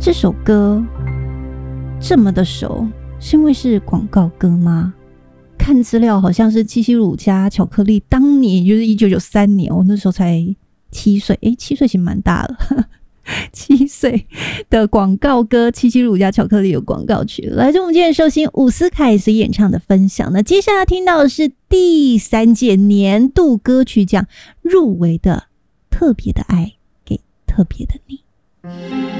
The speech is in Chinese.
这首歌这么的熟，是因为是广告歌吗？看资料好像是七七乳加巧克力，当年就是1993年，我那时候才7岁，7岁其实蛮大了7岁的广告歌，七七乳加巧克力有广告曲。来自我们今天的寿星伍思凯所演唱的分享。那接下来听到的是第3届年度歌曲奖入围的《特别的爱给特别的你》。